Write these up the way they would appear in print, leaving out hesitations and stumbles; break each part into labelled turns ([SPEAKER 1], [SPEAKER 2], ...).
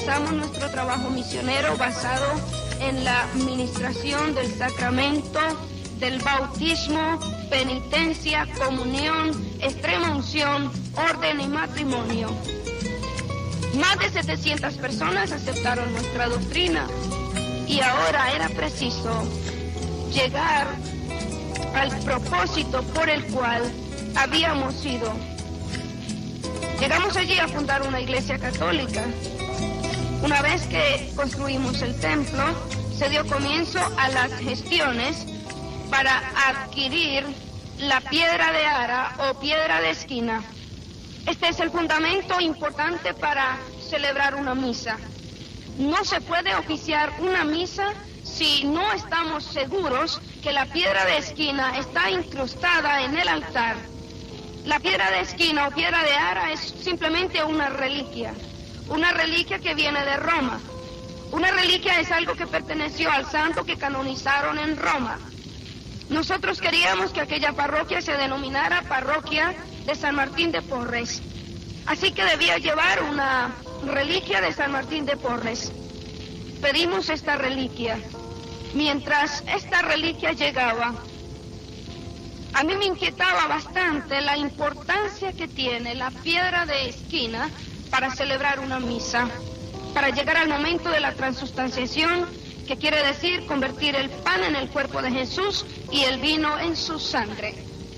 [SPEAKER 1] empezamos nuestro trabajo misionero basado en la administración del sacramento del bautismo, penitencia, comunión, extrema unción, orden y matrimonio. Más de 700 personas aceptaron nuestra doctrina y ahora era preciso llegar al propósito por el cual habíamos ido. Llegamos allí a fundar una iglesia católica. Una vez que construimos el templo, se dio comienzo a las gestiones para adquirir la piedra de ara o piedra de esquina. Este es el fundamento importante para celebrar una misa. No se puede oficiar una misa si no estamos seguros que la piedra de esquina está incrustada en el altar. La piedra de esquina o piedra de ara es simplemente una reliquia que viene de Roma. Una reliquia es algo que perteneció al santo que canonizaron en Roma. Nosotros queríamos que aquella parroquia se denominara Parroquia de San Martín de Porres. Así que debía llevar una reliquia de San Martín de Porres. Pedimos esta reliquia. Mientras esta reliquia llegaba, a mí me inquietaba bastante la importancia que tiene la piedra de esquina para celebrar una misa, para llegar al momento de la transustanciación, que quiere decir convertir el pan en el cuerpo de Jesús y el vino en su sangre.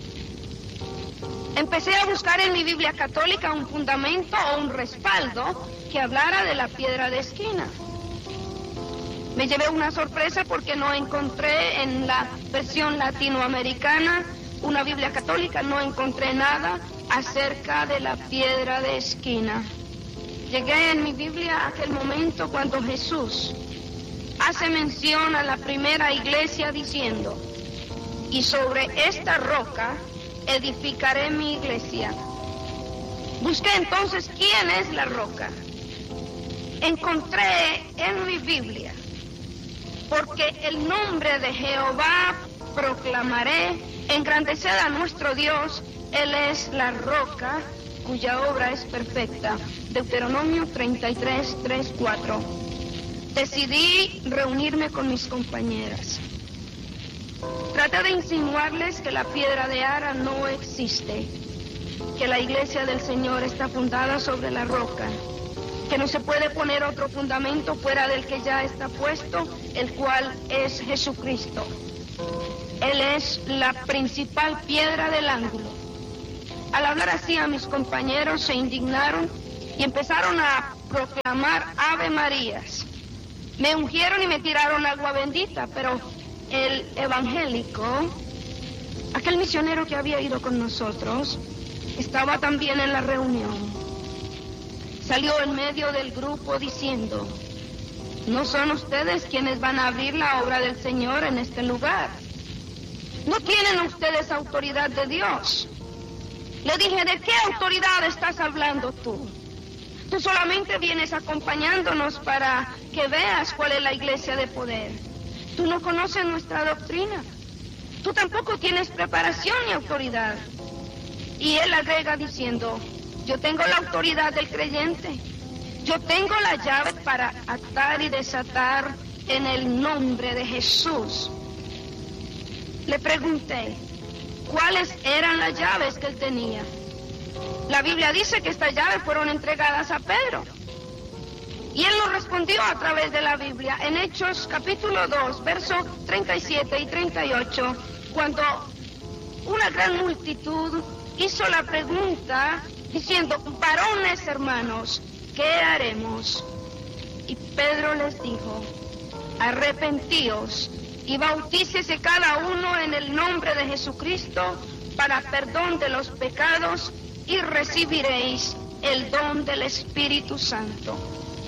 [SPEAKER 1] Empecé a buscar en mi Biblia católica un fundamento o un respaldo que hablara de la piedra de esquina. Me llevé una sorpresa porque no encontré en la versión latinoamericana, una Biblia católica, no encontré nada acerca de la piedra de esquina. Llegué en mi Biblia a aquel momento cuando Jesús hace mención a la primera iglesia diciendo: y sobre esta roca edificaré mi iglesia. Busqué entonces quién es la roca. Encontré en mi Biblia: porque el nombre de Jehová proclamaré, engrandecer a nuestro Dios, Él es la roca cuya obra es perfecta. Deuteronomio 33, 3, 4. Decidí reunirme con mis compañeras. Traté de insinuarles que la piedra de ara no existe, que la iglesia del Señor está fundada sobre la roca, que no se puede poner otro fundamento fuera del que ya está puesto, el cual es Jesucristo. Él es la principal piedra del ángulo. Al hablar así a mis compañeros se indignaron y empezaron a proclamar Ave Marías. Me ungieron y me tiraron agua bendita, pero el evangélico, aquel misionero que había ido con nosotros, estaba también en la reunión. Salió en medio del grupo diciendo: no son ustedes quienes van a abrir la obra del Señor en este lugar. No tienen ustedes autoridad de Dios. Le dije: ¿de qué autoridad estás hablando tú? Tú solamente vienes acompañándonos para que veas cuál es la iglesia de poder. Tú no conoces nuestra doctrina. Tú tampoco tienes preparación ni autoridad. Y él agrega diciendo: yo tengo la autoridad del creyente. Yo tengo la llave para atar y desatar en el nombre de Jesús. Le pregunté cuáles eran las llaves que él tenía. La Biblia dice que estas llaves fueron entregadas a Pedro. Y él nos respondió a través de la Biblia en Hechos capítulo 2, versos 37 y 38, cuando una gran multitud hizo la pregunta diciendo: varones hermanos, ¿qué haremos? Y Pedro les dijo: arrepentíos y bautícese cada uno en el nombre de Jesucristo para perdón de los pecados y recibiréis el don del Espíritu Santo.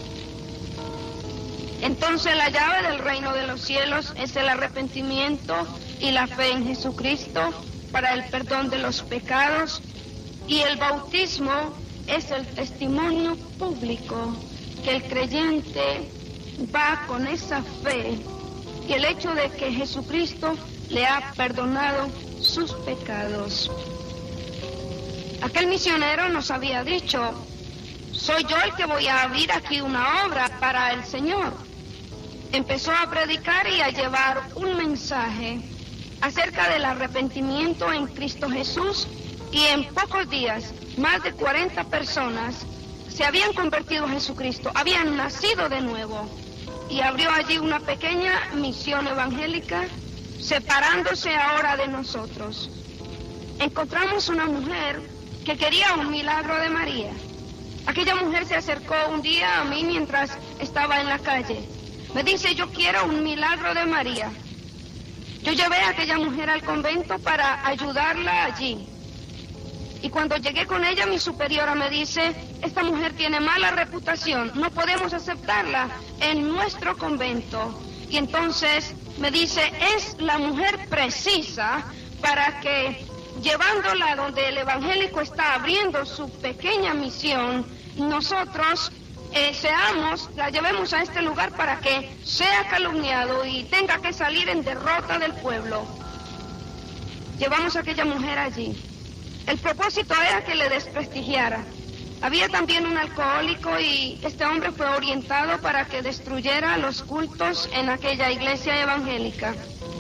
[SPEAKER 1] Entonces la llave del reino de los cielos es el arrepentimiento y la fe en Jesucristo para el perdón de los pecados, y el bautismo es el testimonio público que el creyente va con esa fe y el hecho de que Jesucristo le ha perdonado sus pecados. Aquel misionero nos había dicho: soy yo el que voy a abrir aquí una obra para el Señor. Empezó a predicar y a llevar un mensaje acerca del arrepentimiento en Cristo Jesús, y en pocos días más de 40 personas se habían convertido a Jesucristo, habían nacido de nuevo, y abrió allí una pequeña misión evangélica, separándose ahora de nosotros. Encontramos una mujer que quería un milagro de María. Aquella mujer se acercó un día a mí mientras estaba en la calle. Me dice, yo quiero un milagro de María. Yo llevé a aquella mujer al convento para ayudarla allí. Y cuando llegué con ella, mi superiora me dice, esta mujer tiene mala reputación, no podemos aceptarla en nuestro convento. Y entonces me dice, es la mujer precisa para que, llevándola donde el evangélico está abriendo su pequeña misión, nosotros la llevemos a este lugar para que sea calumniado y tenga que salir en derrota del pueblo. Llevamos a aquella mujer allí. El propósito era que le desprestigiara. Había también un alcohólico y este hombre fue orientado para que destruyera los cultos en aquella iglesia evangélica.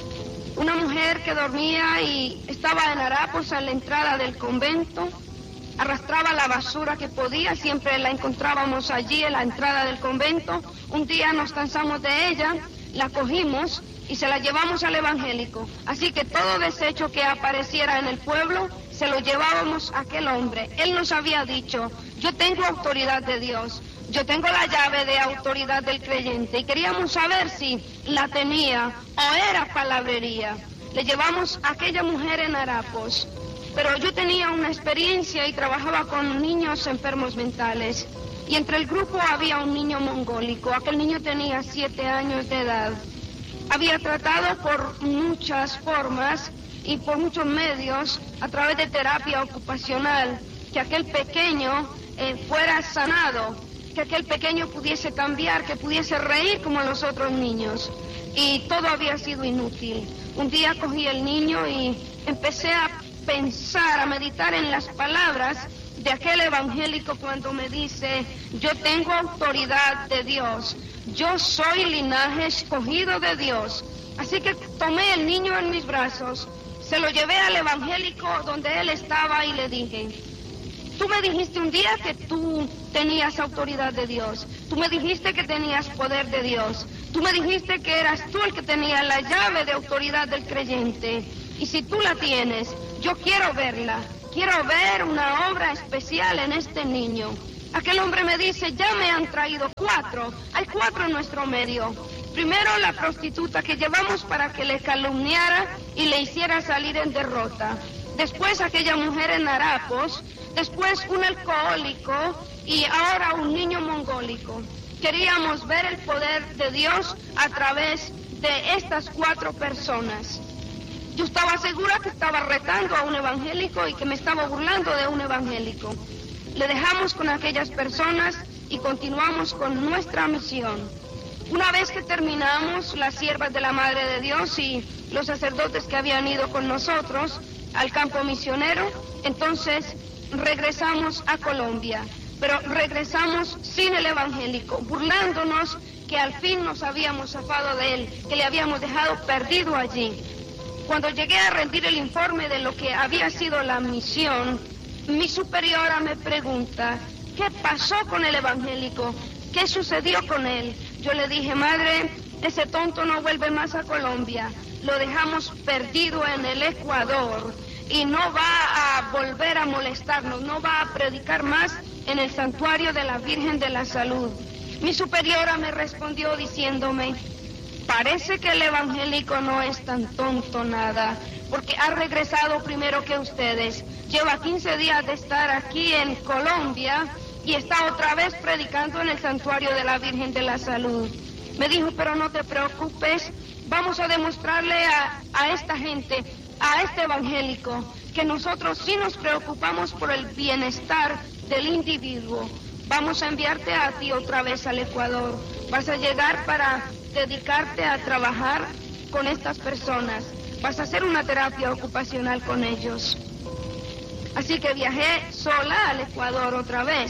[SPEAKER 1] Una mujer que dormía y estaba en harapos a la entrada del convento, arrastraba la basura que podía, siempre la encontrábamos allí en la entrada del convento. Un día nos cansamos de ella, la cogimos y se la llevamos al evangélico. Así que todo desecho que apareciera en el pueblo, se lo llevábamos a aquel hombre. Él nos había dicho, yo tengo autoridad de Dios, yo tengo la llave de autoridad del creyente, y queríamos saber si la tenía o era palabrería. Le llevamos a aquella mujer en harapos. Pero yo tenía una experiencia y trabajaba con niños enfermos mentales. Y entre el grupo había un niño mongólico. Aquel niño tenía 7 años de edad. Había tratado por muchas formas y por muchos medios, a través de terapia ocupacional, que aquel pequeño fuera sanado, que aquel pequeño pudiese cambiar, que pudiese reír como los otros niños. Y todo había sido inútil. Un día cogí el niño y empecé a pensar, a meditar en las palabras de aquel evangélico cuando me dice, yo tengo autoridad de Dios, yo soy linaje escogido de Dios. Así que tomé el niño en mis brazos, se lo llevé al evangélico donde él estaba y le dije, tú me dijiste un día que tú tenías autoridad de Dios, tú me dijiste que tenías poder de Dios, tú me dijiste que eras tú el que tenía la llave de autoridad del creyente. Y si tú la tienes, yo quiero verla. Quiero ver una obra especial en este niño. Aquel hombre me dice, ya me han traído 4. Hay 4 en nuestro medio. Primero la prostituta que llevamos para que le calumniara y le hiciera salir en derrota. Después aquella mujer en harapos. Después un alcohólico y ahora un niño mongólico. Queríamos ver el poder de Dios a través de estas 4 personas. Yo estaba segura que estaba retando a un evangélico y que me estaba burlando de un evangélico. Le dejamos con aquellas personas y continuamos con nuestra misión. Una vez que terminamos, las siervas de la Madre de Dios y los sacerdotes que habían ido con nosotros al campo misionero, entonces regresamos a Colombia. Pero regresamos sin el evangélico, burlándonos que al fin nos habíamos zafado de él, que le habíamos dejado perdido allí. Cuando llegué a rendir el informe de lo que había sido la misión, mi superiora me pregunta, ¿qué pasó con el evangélico? ¿Qué sucedió con él? Yo le dije, madre, ese tonto no vuelve más a Colombia. Lo dejamos perdido en el Ecuador y no va a volver a molestarnos, no va a predicar más en el santuario de la Virgen de la Salud. Mi superiora me respondió diciéndome, parece que el evangélico no es tan tonto nada, porque ha regresado primero que ustedes. Lleva 15 días de estar aquí en Colombia y está otra vez predicando en el santuario de la Virgen de la Salud. Me dijo, pero no te preocupes, vamos a demostrarle a esta gente, a este evangélico, que nosotros sí nos preocupamos por el bienestar del individuo. Vamos a enviarte a ti otra vez al Ecuador. Vas a llegar para dedicarte a trabajar con estas personas. Vas a hacer una terapia ocupacional con ellos. Así que viajé sola al Ecuador otra vez.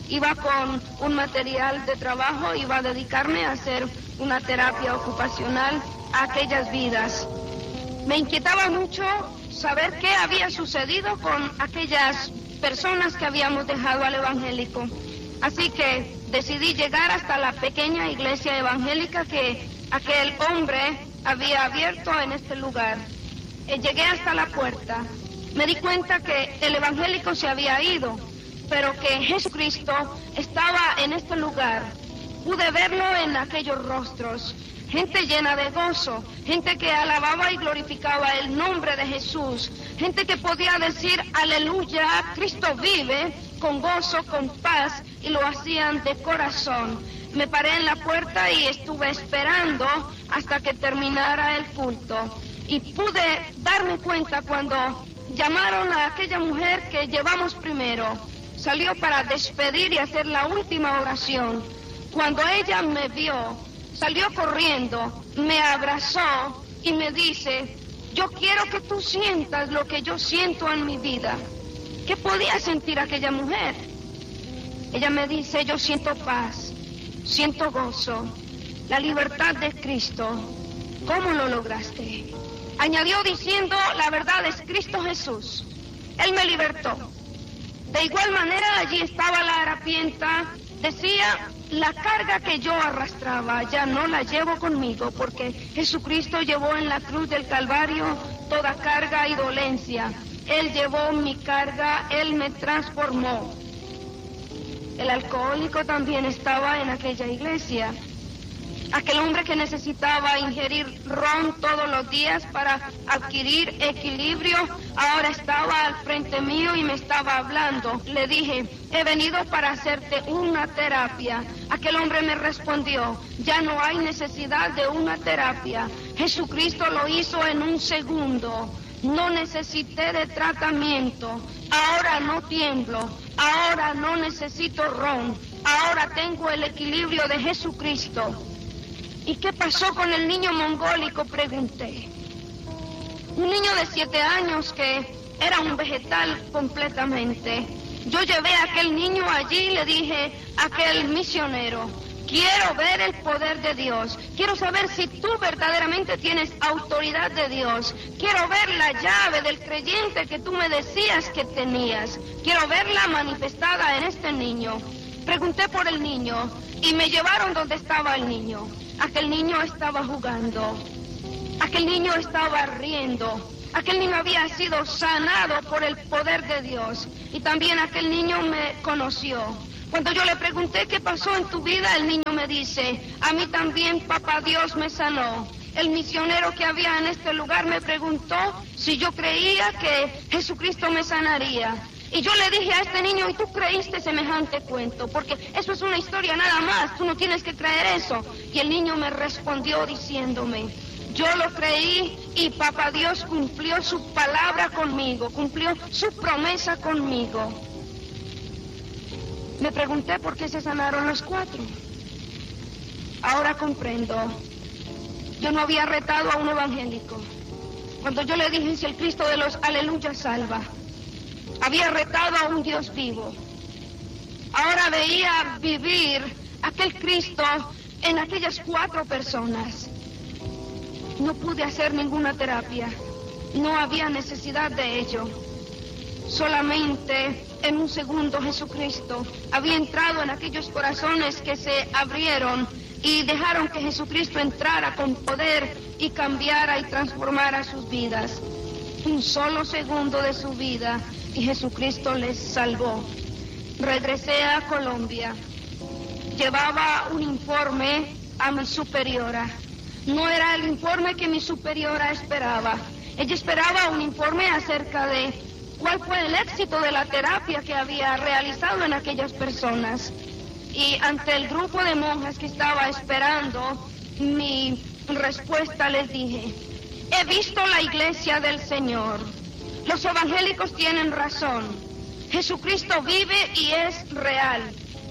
[SPEAKER 1] iba con un material de trabajo, iba a dedicarme a hacer una terapia ocupacional a aquellas vidas. Me inquietaba mucho saber qué había sucedido con aquellas personas que habíamos dejado al evangélico. Así que decidí llegar hasta la pequeña iglesia evangélica que aquel hombre había abierto en este lugar. Llegué hasta la puerta. Me di cuenta que el evangélico se había ido, pero que Jesucristo estaba en este lugar. Pude verlo en aquellos rostros. Gente llena de gozo, gente que alababa y glorificaba el nombre de Jesús, gente que podía decir, aleluya, Cristo vive, con gozo, con paz, y lo hacían de corazón. Me paré en la puerta y estuve esperando hasta que terminara el culto. Y pude darme cuenta cuando llamaron a aquella mujer que llevamos primero. Salió para despedir y hacer la última oración. Cuando ella me vio, salió corriendo, me abrazó y me dice, yo quiero que tú sientas lo que yo siento en mi vida. ¿Qué podía sentir aquella mujer? Ella me dice, yo siento paz, siento gozo, la libertad de Cristo. ¿Cómo lo lograste? Añadió diciendo, la verdad es Cristo Jesús. Él me libertó. De igual manera, allí estaba la harapienta. Decía, la carga que yo arrastraba ya no la llevo conmigo, porque Jesucristo llevó en la cruz del Calvario toda carga y dolencia. Él llevó mi carga, Él me transformó. El alcohólico también estaba en aquella iglesia. Aquel hombre que necesitaba ingerir ron todos los días para adquirir equilibrio, ahora estaba al frente mío y me estaba hablando. Le dije, he venido para hacerte una terapia. Aquel hombre me respondió, ya no hay necesidad de una terapia. Jesucristo lo hizo en un segundo. No necesité de tratamiento. Ahora no tiemblo. Ahora no necesito ron. Ahora tengo el equilibrio de Jesucristo. ¿Y qué pasó con el niño mongólico?, pregunté. Un niño de 7 años que era un vegetal completamente. Yo llevé a aquel niño allí y le dije a aquel misionero, quiero ver el poder de Dios. Quiero saber si tú verdaderamente tienes autoridad de Dios. Quiero ver la llave del creyente que tú me decías que tenías. Quiero verla manifestada en este niño. Pregunté por el niño y me llevaron donde estaba el niño. Aquel niño estaba jugando. Aquel niño estaba riendo. Aquel niño había sido sanado por el poder de Dios. Y también aquel niño me conoció. Cuando yo le pregunté qué pasó en tu vida, el niño me dice, a mí también papá Dios me sanó. El misionero que había en este lugar me preguntó si yo creía que Jesucristo me sanaría. Y yo le dije a este niño, ¿y tú creíste semejante cuento? Porque eso es una historia nada más, tú no tienes que creer eso. Y el niño me respondió diciéndome, yo lo creí y papá Dios cumplió su palabra conmigo, cumplió su promesa conmigo. Me pregunté por qué se sanaron los 4. Ahora comprendo. Yo no había retado a un evangélico. Cuando yo le dije si el Cristo de los aleluyas salva, había retado a un Dios vivo. Ahora veía vivir aquel Cristo en aquellas 4 personas. No pude hacer ninguna terapia. No había necesidad de ello. Solamente en un segundo Jesucristo había entrado en aquellos corazones que se abrieron y dejaron que Jesucristo entrara con poder y cambiara y transformara sus vidas. Un solo segundo de su vida y Jesucristo les salvó. Regresé a Colombia. Llevaba un informe a mi superiora. No era el informe que mi superiora esperaba. Ella esperaba un informe acerca de cuál fue el éxito de la terapia que había realizado en aquellas personas. Y ante el grupo de monjas que estaba esperando mi respuesta, les dije, he visto la iglesia del Señor. Los evangélicos tienen razón. Jesucristo vive y es real.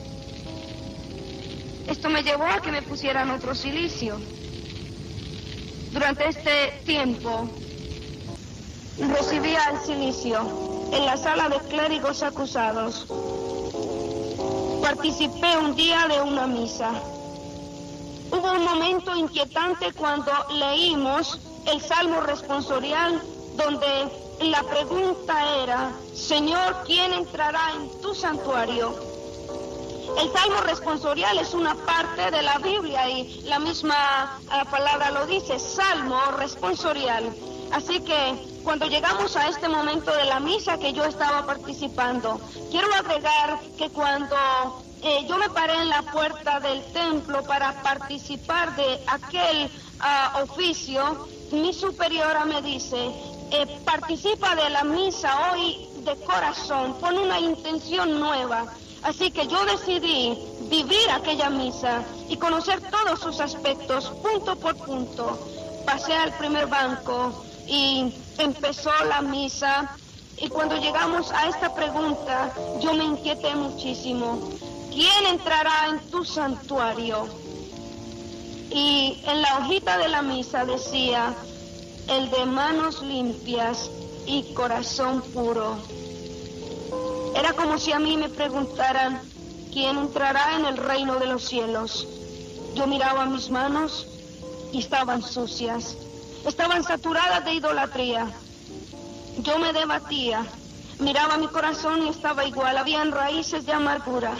[SPEAKER 1] Esto me llevó a que me pusieran otro cilicio. Durante este tiempo recibía el cilicio en la sala de clérigos acusados. participé un día de una misa. Hubo un momento inquietante cuando leímos el Salmo responsorial, donde la pregunta era: Señor, ¿quién entrará en tu santuario? El Salmo responsorial es una parte de la Biblia y la misma palabra lo dice, Salmo responsorial. Así que cuando llegamos a este momento de la misa que yo estaba participando, quiero agregar que cuando yo me paré en la puerta del templo para participar de aquel oficio, mi superiora me dice: participa de la misa hoy de corazón, pon una intención nueva. Así que yo decidí vivir aquella misa y conocer todos sus aspectos, punto por punto. Pasé al primer banco y empezó la misa, y cuando llegamos a esta pregunta, yo me inquieté muchísimo. ¿Quién entrará en tu santuario? Y en la hojita de la misa decía: el de manos limpias y corazón puro. Era como si a mí me preguntaran: ¿quién entrará en el reino de los cielos? Yo miraba mis manos y estaban sucias, estaban saturadas de idolatría. Yo me debatía, miraba mi corazón y estaba igual, habían raíces de amargura.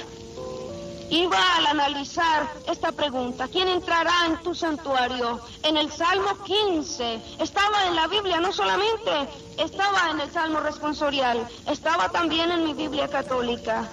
[SPEAKER 1] Iba al analizar esta pregunta: ¿quién entrará en tu santuario? En el Salmo 15, estaba en la Biblia, no solamente estaba en el Salmo responsorial, estaba también en mi Biblia católica.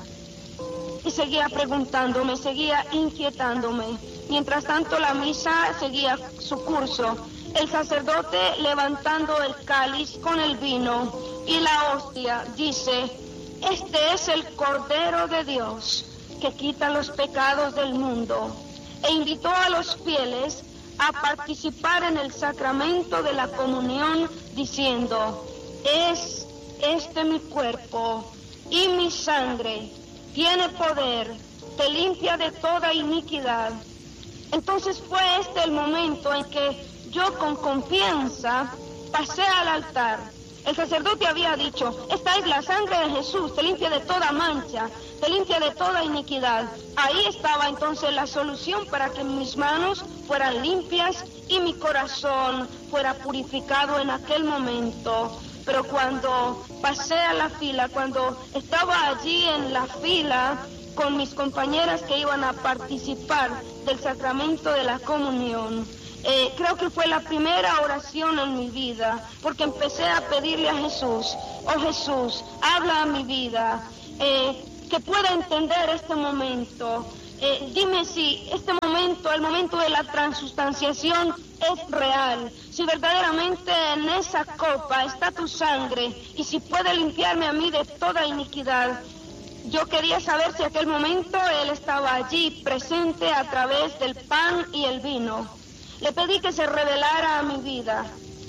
[SPEAKER 1] Y seguía preguntándome, seguía inquietándome. Mientras tanto la misa seguía su curso. El sacerdote, levantando el cáliz con el vino y la hostia, dice: este es el Cordero de Dios que quita los pecados del mundo, e invitó a los fieles a participar en el sacramento de la comunión, diciendo: es este mi cuerpo y mi sangre, tiene poder, te limpia de toda iniquidad. Entonces fue este el momento en que yo con confianza pasé al altar. El sacerdote había dicho: esta es la sangre de Jesús, te limpia de toda mancha, te limpia de toda iniquidad. Ahí estaba entonces la solución para que mis manos fueran limpias y mi corazón fuera purificado en aquel momento. Pero cuando pasé a la fila, cuando estaba allí en la fila con mis compañeras que iban a participar del sacramento de la comunión, creo que fue la primera oración en mi vida, porque empecé a pedirle a Jesús: oh Jesús, habla a mi vida, que pueda entender este momento. Dime si este momento, el momento de la transustanciación, es real, si verdaderamente en esa copa está tu sangre y si puede limpiarme a mí de toda iniquidad. Yo quería saber si aquel momento Él estaba allí presente a través del pan y el vino. Le pedí que se revelara a mi vida.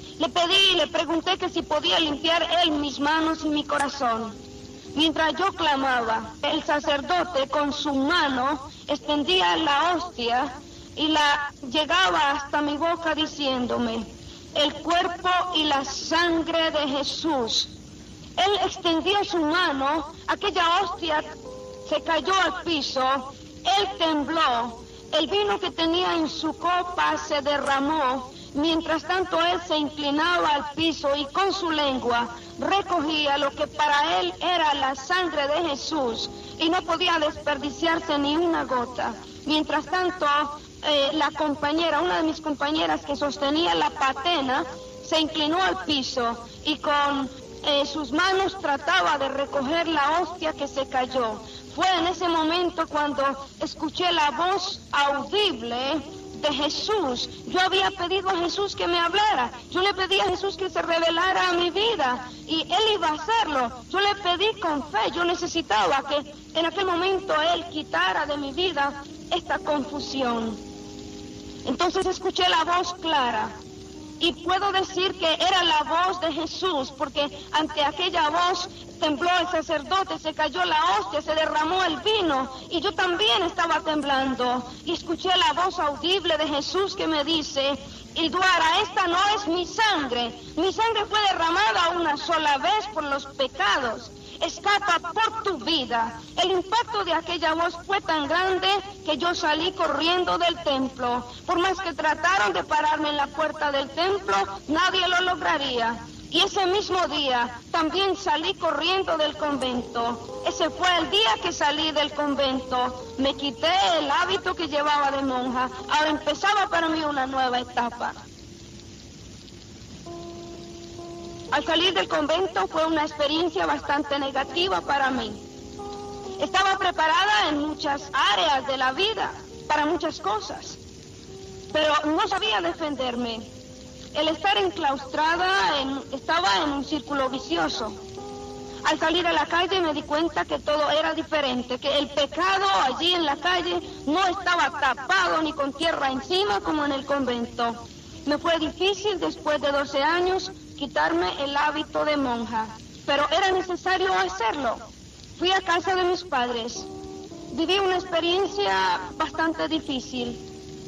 [SPEAKER 1] Le pregunté que si podía limpiar Él mis manos y mi corazón. Mientras yo clamaba, el sacerdote con su mano extendía la hostia y la llegaba hasta mi boca diciéndome: el cuerpo y la sangre de Jesús. Él extendió su mano, aquella hostia se cayó al piso, él tembló, el vino que tenía en su copa se derramó. Mientras tanto él se inclinaba al piso y con su lengua recogía lo que para él era la sangre de Jesús y no podía desperdiciarse ni una gota. Mientras tanto, la compañera, una de mis compañeras que sostenía la patena, se inclinó al piso y con sus manos trataba de recoger la hostia que se cayó. Fue en ese momento cuando escuché la voz audible de Jesús. Yo había pedido a Jesús que me hablara. Yo le pedí a Jesús que se revelara a mi vida y Él iba a hacerlo. Yo le pedí con fe. Yo necesitaba que en aquel momento Él quitara de mi vida esta confusión. Entonces escuché la voz clara y puedo decir que era la voz de Jesús, porque ante aquella voz tembló el sacerdote, se cayó la hostia, se derramó el vino y yo también estaba temblando y escuché la voz audible de Jesús que me dice: Hilduara, esta no es mi sangre fue derramada una sola vez por los pecados. escapa por tu vida. El impacto de aquella voz fue tan grande que yo salí corriendo del templo. Por más que trataron de pararme en la puerta del templo, nadie lo lograría. Y ese mismo día también salí corriendo del convento. Ese fue el día que salí del convento. Me quité el hábito que llevaba de monja. Ahora empezaba para mí una nueva etapa. Al salir del convento fue una experiencia bastante negativa para mí. Estaba preparada en muchas áreas de la vida, para muchas cosas, pero no sabía defenderme. El estar enclaustrada estaba en un círculo vicioso. Al salir a la calle me di cuenta que todo era diferente, que el pecado allí en la calle no estaba tapado ni con tierra encima como en el convento. Me fue difícil después de 12 años quitarme el hábito de monja, pero era necesario hacerlo. Fui a casa de mis padres. Viví una experiencia bastante difícil.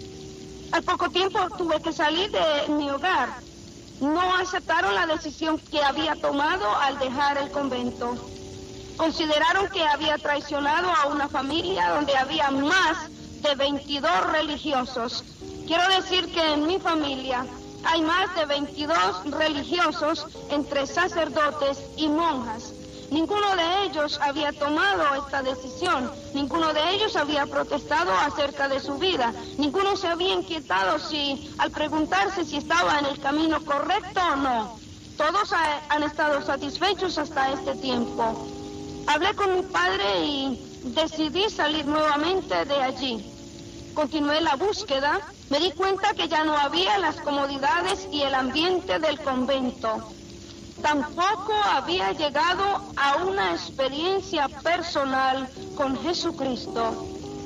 [SPEAKER 1] Al poco tiempo tuve que salir de mi hogar. No aceptaron la decisión que había tomado al dejar el convento. Consideraron que había traicionado a una familia donde había más de 22 religiosos. Quiero decir que en mi familia hay más de 22 religiosos entre sacerdotes y monjas. Ninguno de ellos había tomado esta decisión, ninguno de ellos había protestado acerca de su vida, ninguno se había inquietado al preguntarse si estaba en el camino correcto o no. Todos han estado satisfechos hasta este tiempo. Hablé con mi padre y decidí salir nuevamente de allí. Continué la búsqueda, me di cuenta que ya no había las comodidades y el ambiente del convento. Tampoco había llegado a una experiencia personal con Jesucristo.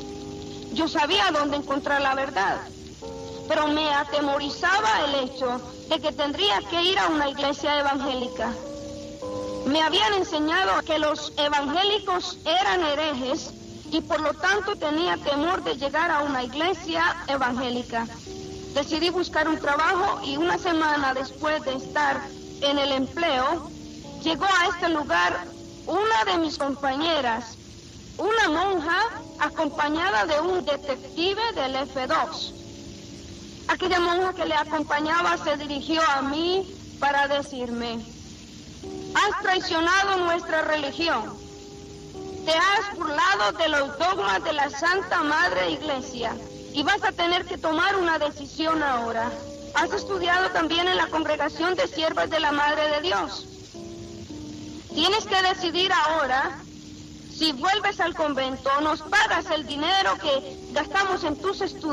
[SPEAKER 1] Yo sabía dónde encontrar la verdad, pero me atemorizaba el hecho de que tendría que ir a una iglesia evangélica. Me habían enseñado que los evangélicos eran herejes y por lo tanto tenía temor de llegar a una iglesia evangélica. Decidí buscar un trabajo y una semana después de estar en el empleo, llegó a este lugar una de mis compañeras, una monja acompañada de un detective del F2. Aquella monja que le acompañaba se dirigió a mí para decirme: has traicionado nuestra religión, te has burlado de los dogmas de la Santa Madre Iglesia y vas a tener que tomar una decisión ahora. Has estudiado también en la congregación de siervas de la Madre de Dios. Tienes que decidir ahora si vuelves al convento o nos pagas el dinero que gastamos en tus estudios